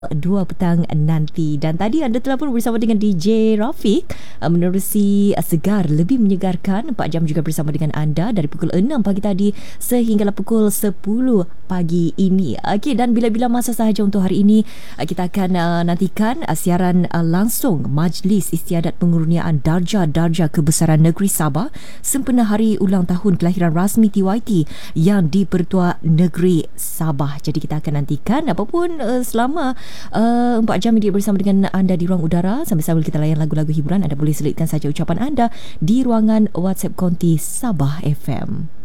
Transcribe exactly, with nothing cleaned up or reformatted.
dua petang nanti. Dan tadi anda telah pun bersama dengan D J Rafiq uh, menerusi uh, Segar Lebih Menyegarkan. Empat jam juga bersama dengan anda dari pukul enam pagi tadi sehinggalah pukul sepuluh pagi ini. Okey, dan bila-bila masa sahaja untuk hari ini uh, kita akan uh, nantikan uh, siaran uh, langsung Majlis Istiadat Pengurniaan Darjah-Darjah Kebesaran Negeri Sabah sempena hari ulang tahun kelahiran rasmi T Y T yang di-Pertua Negeri Sabah. Jadi kita akan nantikan apapun uh, selama Uh, empat jam dia bersama dengan anda di ruang udara. Sambil-sambil kita layan lagu-lagu hiburan, anda boleh selitkan saja ucapan anda di ruangan WhatsApp Konti Sabah F M.